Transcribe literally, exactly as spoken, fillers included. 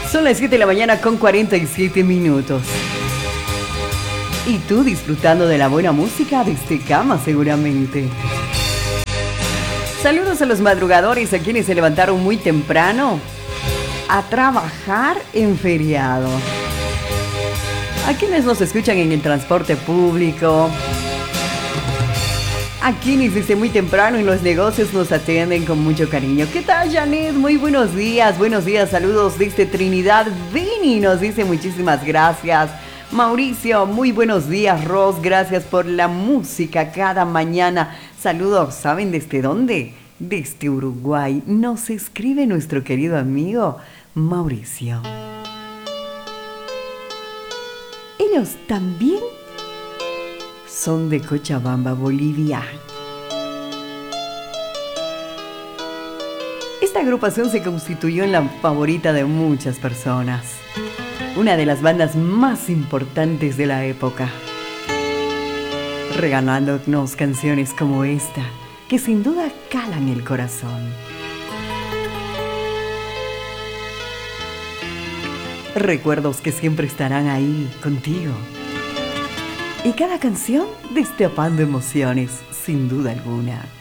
Son las siete de la mañana con cuarenta y siete minutos. Y tú disfrutando de la buena música desde cama seguramente. Saludos a los madrugadores, a quienes se levantaron muy temprano a trabajar en feriado. A quienes nos escuchan en el transporte público. A quienes desde muy temprano en los negocios nos atienden con mucho cariño. ¿Qué tal, Janet? Muy buenos días, buenos días, saludos desde Trinidad. Vini nos dice muchísimas gracias. Mauricio, muy buenos días. Ros, gracias por la música cada mañana. Saludos, ¿saben desde dónde? Desde Uruguay. Nos escribe nuestro querido amigo Mauricio. Ellos también son de Cochabamba, Bolivia. Esta agrupación se constituyó en la favorita de muchas personas. Una de las bandas más importantes de la época. Regalándonos canciones como esta, que sin duda calan el corazón. Recuerdos que siempre estarán ahí contigo. Y cada canción destapando emociones, sin duda alguna.